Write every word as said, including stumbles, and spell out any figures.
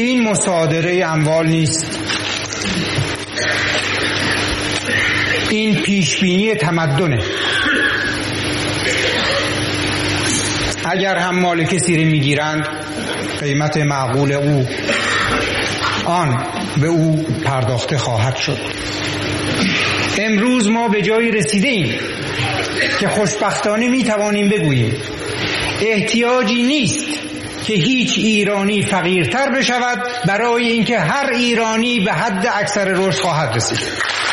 این مصادره اموال نیست، این پیشبینی تمدنه. اگر هم مال کسی رو میگیرند قیمت معقول او آن به او پرداخته خواهد شد. امروز ما به جایی رسیده ایم که خوشبختانه میتوانیم بگوییم احتیاجی نیست که هیچ ایرانی فقیرتر بشود برای اینکه هر ایرانی به حد اکثر رشد خواهد رسید.